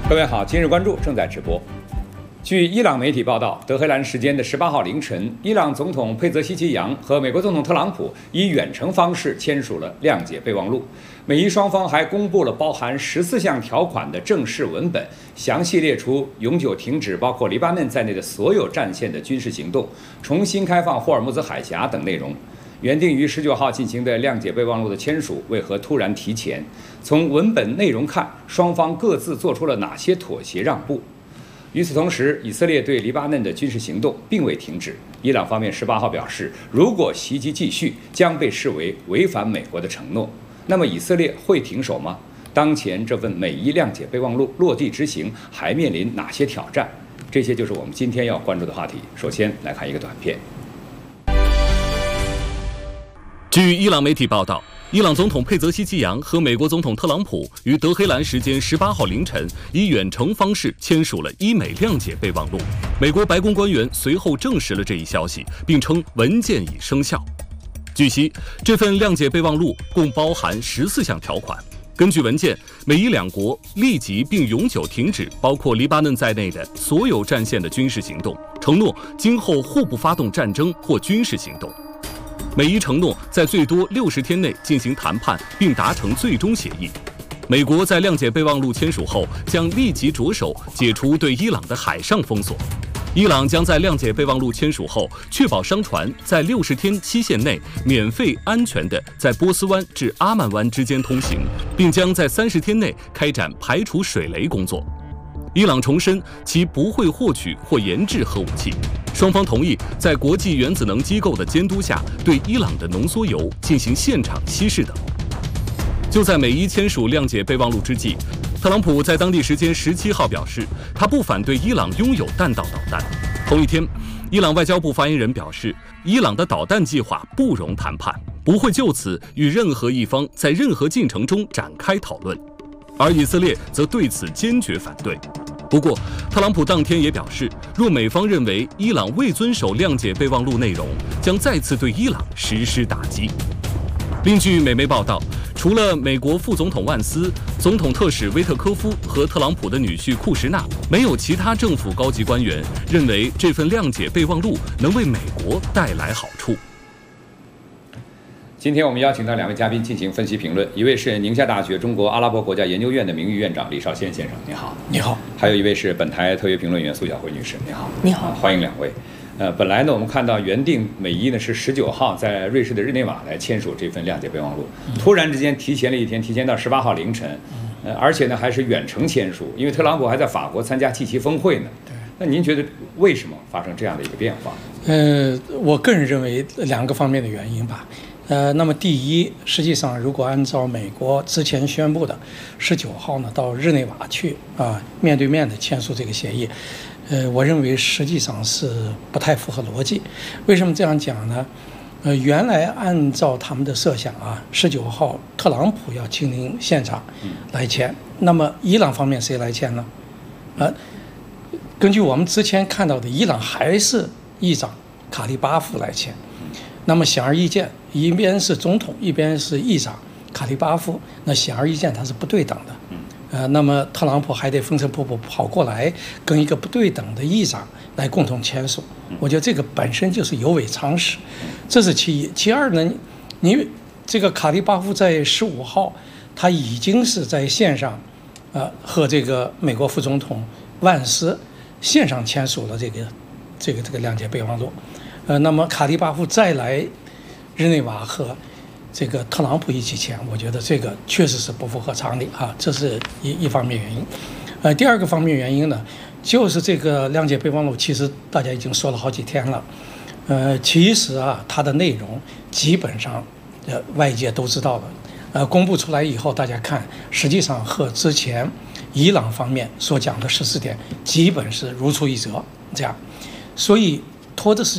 各位好，今日关注正在直播。据伊朗媒体报道，德黑兰时间的18号凌晨，伊朗总统佩泽希奇扬和美国总统特朗普以远程方式签署了谅解备忘录。美伊双方还公布了包含14项条款的正式文本，详细列出永久停止包括黎巴嫩在内的所有战线的军事行动，重新开放霍尔木兹海峡等内容。原定于19号进行的谅解备忘录的签署，为何突然提前？从文本内容看，双方各自做出了哪些妥协让步？与此同时，以色列对黎巴嫩的军事行动并未停止。伊朗方面18号表示，如果袭击继续，将被视为违反美国的承诺。那么以色列会停手吗？当前这份美伊谅解备忘录落地执行，还面临哪些挑战？这些就是我们今天要关注的话题。首先来看一个短片。 据伊朗媒体报道，伊朗总统佩泽希奇扬和美国总统特朗普于德黑兰时间18号凌晨以远程方式签署了伊美谅解备忘录。美国白宫官员随后证实了这一消息，并称文件已生效。据悉，这份谅解备忘录共包含14项条款。根据文件，美伊两国立即并永久停止包括黎巴嫩在内的所有战线的军事行动，承诺今后互不发动战争或军事行动。美伊承诺在最多60天内进行谈判，并达成最终协议。美国在谅解备忘录签署后，将立即着手解除对伊朗的海上封锁。伊朗将在谅解备忘录签署后，确保商船在60天期限内免费、安全地在波斯湾至阿曼湾之间通行，并将在30天内开展排除水雷工作。伊朗重申其不会获取或研制核武器。双方同意在国际原子能机构的监督下，对伊朗的浓缩铀进行现场稀释等。就在美伊签署谅解备忘录之际，特朗普在当地时间17号表示，他不反对伊朗拥有弹道导弹。同一天，伊朗外交部发言人表示，伊朗的导弹计划不容谈判，不会就此与任何一方在任何进程中展开讨论。而以色列则对此坚决反对。不过，特朗普当天也表示，若美方认为伊朗未遵守谅解备忘录内容，将再次对伊朗实施打击。另据美媒报道，除了美国副总统万斯、总统特使威特科夫和特朗普的女婿库什纳，没有其他政府高级官员认为这份谅解备忘录能为美国带来好处。 今天我们邀请到2位嘉宾进行分析评论，一位是宁夏大学中国阿拉伯国家研究院的名誉院长李少先先生，你好。 你好。 还有一位是本台特约评论员苏晓慧女士，你好。 你好。 欢迎2位。本来呢，我们看到原定美伊呢是19号在瑞士的日内瓦来签署这份谅解备忘录，突然之间提前了一天，提前到18号凌晨，而且呢还是远程签署，因为特朗普还在法国参加G7峰会呢。 对。 那您觉得为什么发生这样的一个变化？ 我个人认为2个方面的原因吧。那么第一，实际上如果按照美国之前宣布的19号呢到日内瓦去面对面的签署这个协议，我认为实际上是不太符合逻辑。为什么这样讲呢？原来按照他们的设想19号特朗普要亲临现场来签，那么伊朗方面谁来签呢？根据我们之前看到的，伊朗还是议长卡利巴夫来签。那么显而易见，一边是总统，一边是议长卡利巴夫，那显而易见它是不对等的。那么特朗普还得风尘仆仆跑过来跟一个不对等的议长来共同签署，我觉得这个本身就是有违常识，这是其一。其二呢，你这个卡利巴夫在15号他已经是在线上和这个美国副总统万斯线上签署了这个谅解备忘录。那么卡利巴夫再来日内瓦和这个特朗普一起签，我觉得这个确实是不符合常理这是一方面原因。第二个方面原因呢，就是这个谅解备忘录，其实大家已经说了好几天了。其实它的内容基本上外界都知道了。公布出来以后，大家看，实际上和之前伊朗方面所讲的14点基本是如出一辙，这样，所以拖的是。